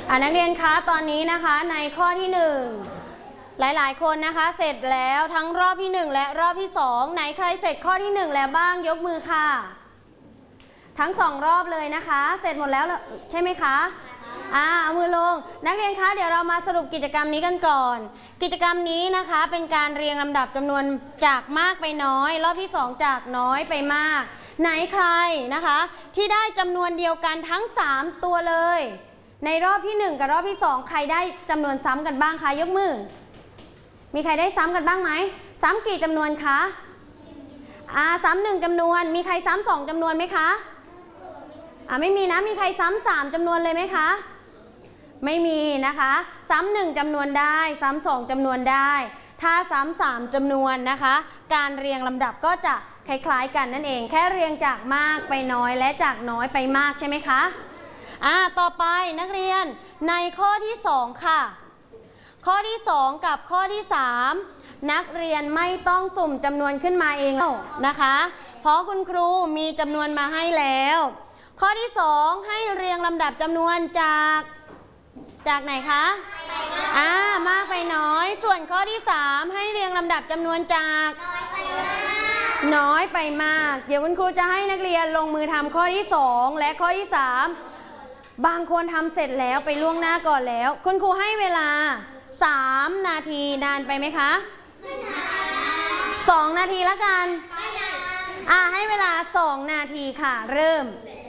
นักเรียนคะตอนนี้นะคะในข้อที่1หลายๆคนนะคะเสร็จแล้วทั้งรอบที่1และรอบที่2ไหนใครเสร็จข้อที่1แล้วบ้างยกมือค่ะทั้ง2รอบเลยนะคะเสร็จหมดแล้วใช่ไหมคะเอามือลงนักเรียนคะเดี๋ยวเรามาสรุปกิจกรรมนี้กันก่อนกิจกรรมนี้นะคะเป็นการเรียงลำดับจำนวนจากมากไปน้อยรอบที่2จากน้อยไปมากไหนใครนะคะที่ได้จำนวนเดียวกันทั้ง3ตัวเลยในรอบที่1กับรอบที่2ใครได้จำนวนซ้ำกันบ้างคะยกมือมีใครได้ซ้ำกันบ้างไหมซ้ำกี่จำนวนคะซ้ำ1จำนวนมีใครซ้ำ2จำนวนไหมคะไม่มีนะมีใครซ้ำ3จำนวนเลยไหมคะไม่มีนะคะซ้ำ1จำนวนได้ซ้ำ2จำนวนได้ถ้าซ้ำ3จำนวนนะคะการเรียงลำดับก็จะคล้ายๆกันนั่นเองแค่เรียงจากมากไปน้อยและจากน้อยไปมากใช่ไหมคะต่อไปนักเรียนในข้อที่2ค่ะข้อที่2กับข้อที่3นักเรียนไม่ต้องสุ่มจำนวนขึ้นมาเองนะคะเพราะคุณครูมีจำนวนมาให้แล้วข้อที่2ให้เรียงลำดับจำนวนจากไหนคะมากไปน้อยส่วนข้อที่3ให้เรียงลำดับจำนวนจากน้อยไปมากเดี๋ยวคุณครูจะให้นักเรียนลงมือทำข้อที่2และข้อที่3บางคนทำเสร็จแล้วไปล่วงหน้าก่อนแล้วคุณครูให้เวลา3นาทีนานไปไหมคะ2นาทีละกันให้เวลา2นาทีค่ะเริ่ม